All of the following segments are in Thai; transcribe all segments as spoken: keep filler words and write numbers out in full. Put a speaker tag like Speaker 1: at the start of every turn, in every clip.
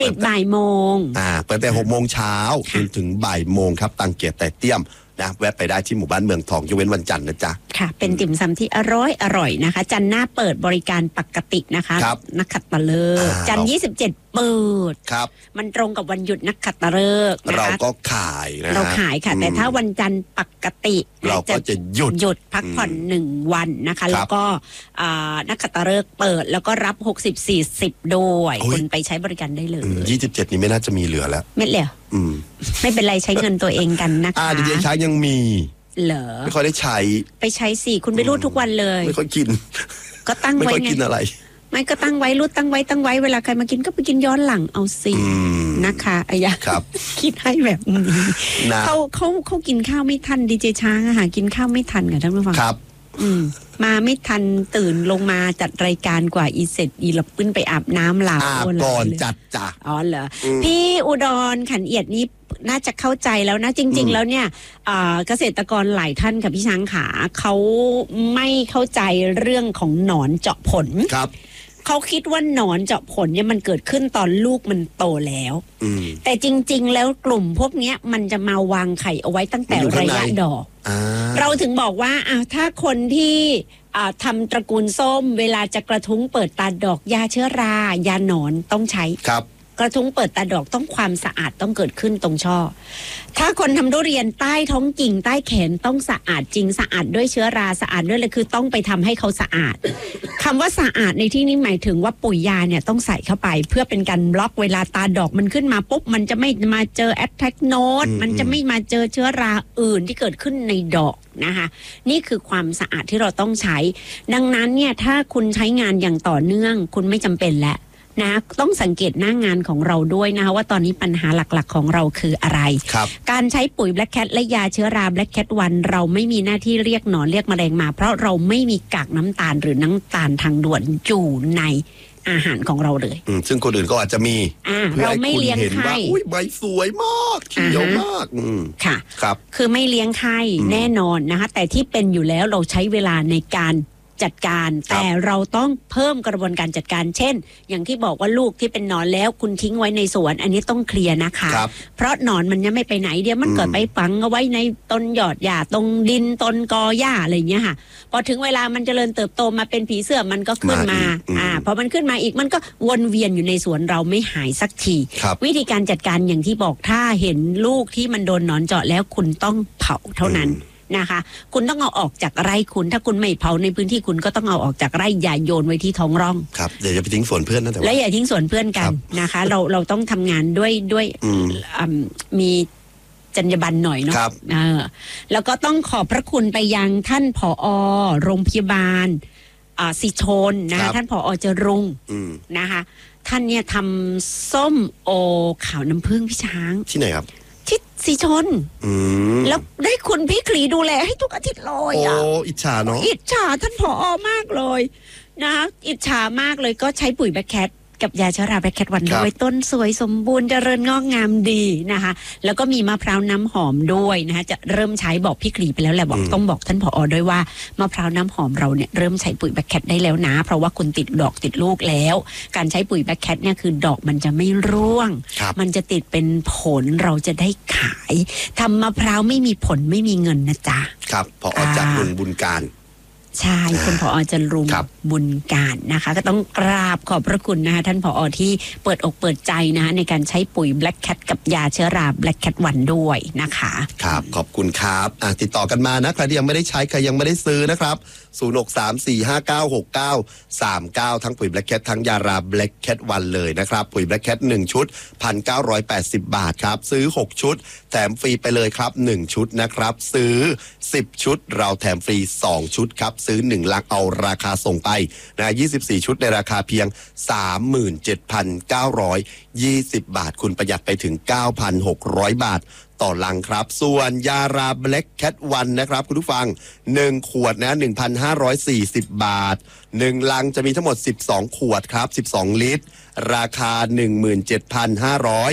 Speaker 1: ปิดบ่ายโมง
Speaker 2: อ่าเปิดแต่หกโมงเช้าจนถึงบ่ายโมงครับตังเกียรติแต่เตี้ยมนะแวะไปได้ที่หมู่บ้านเมืองทองยกเว้นวันจันทร์นะจ๊ะ
Speaker 1: ค่ะเป็นติ่มซำที่อร่อยอร่อยนะคะจันทร์หน้าเปิดบริการปกตินะคะนักขัตฤกษ์จันทร์ยี่สิบเจ็ดเปิด
Speaker 2: ครับ
Speaker 1: มันตรงกับวันหยุดนักขัตฤกษ์นะคะ
Speaker 2: เราก็ขายนะ
Speaker 1: เราขายค่ะแต่ถ้าวันจันทร์ปกติ
Speaker 2: เราก็จะหยุด
Speaker 1: หยุดพักผ่อนหนึ่งวันนะคะแล้วก็นักขัตฤกษ์เปิดแล้วก็รับหกสิบ สี่สิบด้วยคุณไปใช้บริการได้เลย
Speaker 2: ยี่สิบเจ็ดนี้ไม่น่าจะมีเหลือแล้ว
Speaker 1: ไม่เหลือไม่เป็นไรใช้เงินตัวเองกันนะคะ
Speaker 2: อ่าดีเจช้างยังมี
Speaker 1: เหรอ
Speaker 2: ไม่ค่อยได้ใช้
Speaker 1: ไปใช้สิคุณไปรูดทุกวันเลย
Speaker 2: ไม่ค่อยกิน
Speaker 1: ก็ตั้งไว้ไง
Speaker 2: ไม่ค่อยกินอะไร
Speaker 1: ไม่ก็ตั้งไว้รูดตั้งไว้ตั้งไว้เวลาใครมากินก็ไปกินย้อนหลังเอาสินะคะอายะ
Speaker 2: ครับ
Speaker 1: คิดให้แบบนี้เขาเขาเขากินข้าวไม่ทันดีเจช้างอะค่ะกินข้าวไม่ทันค่ะท่านผู้ฟัง
Speaker 2: ครับ
Speaker 1: อืมมาไม่ทันตื่นลงมาจัดรายการกว่าอีเสร็จอีหลับขึ้นไปอาบน้ำหลับ
Speaker 2: ก่อนจัดจ้ะ
Speaker 1: อ๋อเหรอพี่อุดรขันเอียดนี้น่าจะเข้าใจแล้วนะจริงๆแล้วเนี่ยเกษตรกรหลายท่านค่ะพี่ช้างขาเขาไม่เข้าใจเรื่องของหนอนเจาะผล
Speaker 2: ครับ
Speaker 1: เขาคิดว่าหนอนเจาะผลเนี่ยมันเกิดขึ้นตอนลูกมันโตแล้วแต่จริงๆแล้วกลุ่มพวกนี้มันจะมาวางไข่เอาไว้ตั้งแต่ระยะดอกเราถึงบอกว่าอ้าวถ้าคนที่ทำตระกูลส้มเวลาจะกระทุ้งเปิดตาดอกยาเชื้อรายาหนอนต้องใช้
Speaker 2: ครับ
Speaker 1: กระทุ้งเปิดตาดอกต้องความสะอาดต้องเกิดขึ้นตรงช่อถ้าคนทำทุเรียนใต้ท้องกิ่งใต้แขนต้องสะอาดจริงสะอาดด้วยเชื้อราสะอาดด้วยเลยคือต้องไปทำให้เขาสะอาด คำว่าสะอาดในที่นี้หมายถึงว่าปุ๋ยยาเนี่ยต้องใส่เข้าไปเพื่อเป็นการบล็อกเวลาตาดอกมันขึ้นมาปุ๊บมันจะไม่มาเจอแอทแทกโนดมันจะไม่มาเจอเชื้อราอื่นที่เกิดขึ้นในดอกนะคะนี่คือความสะอาดที่เราต้องใช้ดังนั้นเนี่ยถ้าคุณใช้งานอย่างต่อเนื่องคุณไม่จำเป็นแล้วนะต้องสังเกตหน้างงานของเราด้วยนะคะว่าตอนนี้ปัญหาหลักๆของเราคืออะไรการใช้ปุ๋ย Black Cat และยาเชื้อรา Black Cat วันเราไม่มีหน้าที่เรียกหนอนเรียกแมลงมาเพราะเราไม่มีกากน้ำตาลหรือน้ำตาลทางด่วนอยู่ในอาหารของเราเลย
Speaker 2: ซึ่งคนอื่นก็อาจจะมี
Speaker 1: เราไม่เลี้ยงไข่
Speaker 2: อุ้ยใบสวยมากเขียวมาก
Speaker 1: ค่ะ
Speaker 2: ครับ
Speaker 1: คือไม่เลี้ยงไข่แน่นอนนะคะแต่ที่เป็นอยู่แล้วเราใช้เวลาในการจัดการแต่เราต้องเพิ่มกระบวนการจัดการเช่นอย่างที่บอกว่าลูกที่เป็นหนอนแล้วคุณทิ้งไว้ในสวนอันนี้ต้องเคลียร์นะคะเพราะหนอนมันยังไม่ไปไหนเดี๋ยวมันเกิดไปฝังเอาไว้ในต้นหยอดหญ้าตรงดินต้นกอหญ้าอะไรอย่างเงี้ยค่ะพอถึงเวลามันเจริญเติบโตมาเป็นผีเสื้อมันก็ขึ้นมาอ่าพอมันขึ้นมาอีกมันก็วนเวียนอยู่ในสวนเราไม่หายสักทีวิธีการจัดการอย่างที่บอกถ้าเห็นลูกที่มันโดนหนอนเจาะแล้วคุณต้องเผาเท่านั้นนะคะคุณต้องเอาออกจากไร่คุณถ้าคุณไม่เผาในพื้นที่คุณก็ต้องเอาออกจากไร่อย่าโยนไว้ที่ท้องร่อง
Speaker 2: ครับอย่าไปทิ้งสวนเพื่อนนะแต่
Speaker 1: และอย่าทิ้งสวนเพื่อนกันนะคะเราเราต้องทำงานด้วยด้วยมีจรรยาบรรณหน่อยเนาะแล้วก็ต้องขอบพระคุณไปยังท่านผอ.โรงพยาบาลสิชนนะคะท่านผอ.จรุงนะคะท่านเนี่ยทำส้มโอขาวน้ำผึ้งพี่ช้าง
Speaker 2: ที่ไหนครับ
Speaker 1: ที่สีชนแล้วได้คุณพี่คลีดูแลให้ทุกอาทิตย์เลยอ่ะ
Speaker 2: โอ้อิจฉาเนาะ
Speaker 1: อิจฉาท่านผอ.มากเลยนะอิจฉามากเลยก็ใช้ปุ๋ยแบคแคทกับยาเชื้อราแบคแคทวันด้วยต้นสวยสมบูรณ์เจริญงอกงามดีนะคะแล้วก็มีมะพร้าวน้ำหอมด้วยนะคะจะเริ่มใช้บอกพี่คลีไปแล้วแหละบอกต้องบอกท่านผอ.ด้วยว่ามะพร้าวน้ำหอมเราเนี่ยเริ่มใช้ปุ๋ยแบคแคทได้แล้วนะเพราะว่าคุณติดดอกติดลูกแล้วการใช้ปุ๋ยแบคแคทเนี่ยคือดอกมันจะไม่ร่วงมันจะติดเป็นผลเราจะได้ขายทำมะพร้าวไม่มีผลไม่มีเงินนะจ๊ะ
Speaker 2: ครับผอ.จากลุงบุญการ
Speaker 1: ใช่คุณผอ.จรุงบุญการนะคะก็ต้องกราบขอบพระคุณนะคะท่านผอ.ที่เปิดอกเปิดใจนะคะในการใช้ปุ๋ย Black Cat กับยาเชื้อรา Black Cat วันด้วยนะคะ
Speaker 2: ครับขอบคุณครับติดต่อกันมานะใครที่ยังไม่ได้ใช้ใครยังไม่ได้ซื้อนะครับศูนย์ หก สาม สี่ ห้า เก้า หก เก้า สาม เก้าทั้งปุ๋ย Black Cat ทั้งยารา Black Cat วันเลยนะครับปุ๋ย Black Cat หนึ่งชุด หนึ่งพันเก้าร้อยแปดสิบ บาทครับซื้อหกชุดแถมฟรีไปเลยครับหนึ่งชุดนะครับซื้อสิบชุดเราแถมฟรีสองชุดครับซื้อหนึ่งลังเอาราคาส่งไปนะยี่สิบสี่ชุดในราคาเพียง สามหมื่นเจ็ดพันเก้าร้อยยี่สิบ บาทคุณประหยัดไปถึง เก้าพันหกร้อย บาทต่อลังครับส่วนยารา Black Cat วันนะครับคุณผู้ฟังหนึ่งขวดนะ หนึ่งพันห้าร้อยสี่สิบ บาทหนึ่งลังจะมีทั้งหมดสิบสองขวดครับสิบสองลิตรราคา หนึ่งหมื่นเจ็ดพันห้าร้อย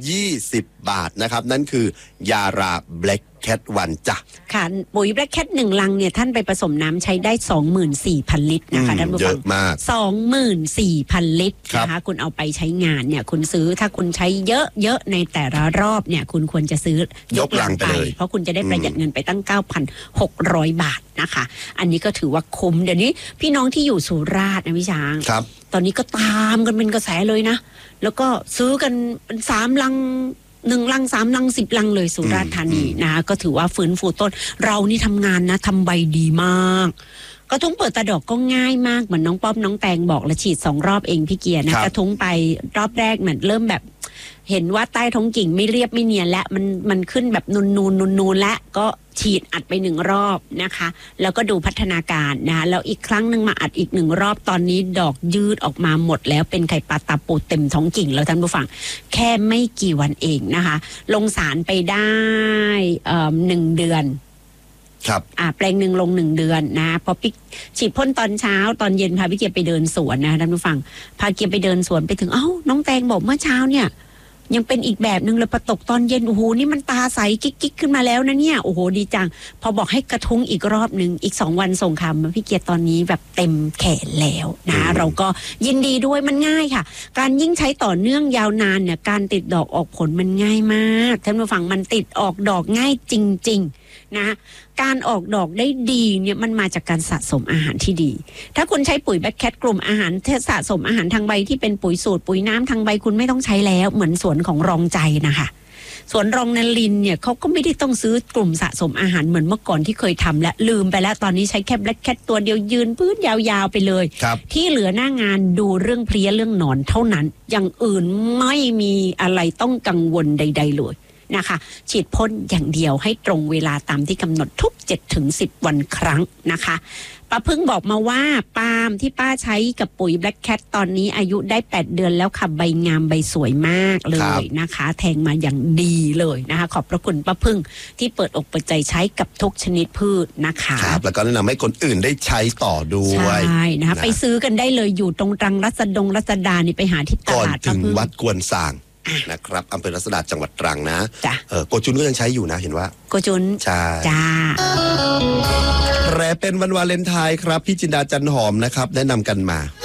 Speaker 2: ยี่สิบบาทนะครับนั่นคือยาราแบล็กแคทวันจ้ะ
Speaker 1: ค่ะปุ๋ยแบล็กแคทหนึ่งลังเนี่ยท่านไปผสมน้ำใช้ได้ สองหมื่นสี่พัน ลิตรนะคะท่านผู้ฟัง
Speaker 2: เยอะมาก
Speaker 1: สองหมื่นสี่พัน ลิตรนะคะคุณเอาไปใช้งานเนี่ยคุณซื้อถ้าคุณใช้เยอะๆในแต่ละรอบเนี่ยคุณควรจะซื้อย
Speaker 2: กลังไปเลย
Speaker 1: เพราะคุณจะได้ประหยัดเงินไปตั้ง เก้าพันหกร้อย บาทนะคะอันนี้ก็ถือว่าคุ้มเดี๋ยวนี้พี่น้องที่อยู่สุราษฎร์นะพี่ช้าง
Speaker 2: ครับ
Speaker 1: ตอนนี้ก็ตามกันเป็นกระแสเลยนะแล้วก็ซื้อกันเป็นสามลังหนึ่งลังสามลังสิบลังเลยสุราษฎร์ธานีนะคะก็ถือว่าฟื้นฟูต้นเรานี่ทำงานนะทำใบดีมากกระทุ้งเปิดตาดอกก็ง่ายมากเหมือนน้องป้อมน้องแตงบอกละฉีดสองรอบเองพี่เกียร์นะกระทุ้งไปรอบแรกเหมือนเริ่มแบบเห็นว่าใต้ท้องกิ่งไม่เรียบไม่เนียนและมันมันขึ้นแบบนูนนูนนูนนูนและก็ฉีดอัดไปหนึ่งรอบนะคะแล้วก็ดูพัฒนาการนะคะแล้วอีกครั้งหนึ่งมาอัดอีกหนึ่งรอบตอนนี้ดอกยืดออกมาหมดแล้วเป็นไข่ปลาตาปูเต็มท้องกิ่งแล้วท่านผู้ฟังแค่ไม่กี่วันเองนะคะลงสารไปได้หนึ่งเดือน
Speaker 2: ครับ
Speaker 1: อ่าแปลงหนึ่งลงหนึ่งเดือนนะพอพี่ฉีดพ่นตอนเช้าตอนเย็นพาพี่เกียร์ไปเดินสวนนะท่านผู้ฟังพาเกียร์ไปเดินสวนไปถึงเอ้าน้องแตงบอกเมื่อเช้าเนี่ยยังเป็นอีกแบบหนึ่งเลยพอตกตอนเย็นโอ้โหนี่มันตาใสกิ๊กๆขึ้นมาแล้วนะเนี่ยโอ้โหดีจังพอบอกให้กระทุ้งอีกรอบหนึ่งอีกสองวันส่งคำพี่เกียรติตอนนี้แบบเต็มแขนแล้วนะเราก็ยินดีด้วยมันง่ายค่ะการยิ่งใช้ต่อเนื่องยาวนานเนี่ยการติดดอกออกผลมันง่ายมากท่านผู้ฟังมันติดออกดอกง่ายจริงๆนะการออกดอกได้ดีเนี่ยมันมาจากการสะสมอาหารที่ดีถ้าคุณใช้ปุ๋ยแบล็กแคทกลุ่มอาหารสะสมอาหารทางใบที่เป็นปุ๋ยสูตรปุ๋ยน้ำทางใบคุณไม่ต้องใช้แล้วเหมือนสวนของรองใจนะคะสวนรองนลินเนี่ยเขาก็ไม่ได้ต้องซื้อกลุ่มสะสมอาหารเหมือนเมื่อก่อนที่เคยทำและลืมไปแล้วตอนนี้ใช้แค่แบล็กแคทตัวเดียวยืนพื้นยาวๆไปเลยที่เหลือหน้างานดูเรื่องเพลี้ยเรื่องหนอนเท่านั้นอย่างอื่นไม่มีอะไรต้องกังวลใดๆเลยนะคะฉีดพ่นอย่างเดียวให้ตรงเวลาตามที่กำหนดทุก เจ็ดถึงสิบ วันครั้งนะคะป้าพึ่งบอกมาว่าปาล์มที่ป้าใช้กับปุ๋ยแบล็กแคทตอนนี้อายุได้แปดเดือนแล้วค่ะใบงามใบสวยมากเลยนะคะแทงมาอย่างดีเลยนะคะขอบพระคุณป้าพึ่งที่เปิดอกเปิดใจใช้กับทุกชนิดพืชนะคะ
Speaker 2: ครับแล้วก็แนะนำให้คนอื่นได้ใช้ต่อด้วย
Speaker 1: ใช่นะคะไปซื้อกันได้เลยอยู่ตรงตรังรัศดงรัศดานี่ไปหาที่ตลาด
Speaker 2: ก่อนถึงวัดกวนสางนะครับอำเภอรัศดาจังหวัดตรังนะเออโกจุนก็ยังใช้อยู่นะเห็นว่า
Speaker 1: โกจุน
Speaker 2: ใช่
Speaker 1: จ้า
Speaker 2: แรเป็นวันวาเลนไทน์ครับพี่จินดาจันหอมนะครับแนะนำกันมา